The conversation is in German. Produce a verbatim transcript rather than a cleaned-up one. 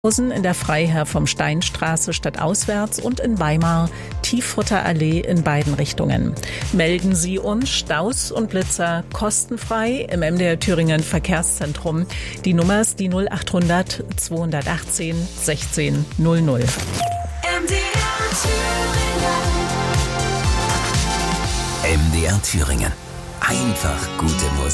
In der Freiherr vom Steinstraße stadtauswärts und in Weimar Tieffurter Allee in beiden Richtungen. Melden Sie uns Staus und Blitzer kostenfrei im M D R Thüringen Verkehrszentrum. Die Nummer ist die null achthundert zweihundertachtzehn sechzehn null null. M D R Thüringen. M D R Thüringen. Einfach gute Musik.